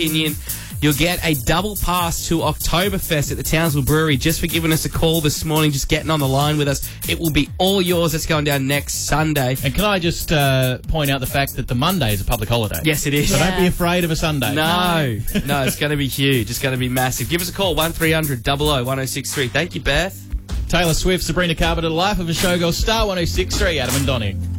opinion. You'll get a double pass to Oktoberfest at the Townsville Brewery just for giving us a call this morning, just getting on the line with us. It will be all yours. That's going down next Sunday. And can I just point out the fact that the Monday is a public holiday? Yes, it is. So don't be afraid of a Sunday. No, it's going to be huge. It's going to be massive. Give us a call, 1300 00 1063. Thank you, Beth. Taylor Swift, Sabrina Carpenter, The Life of a Showgirl, Star 106.3, Adam and Donnie.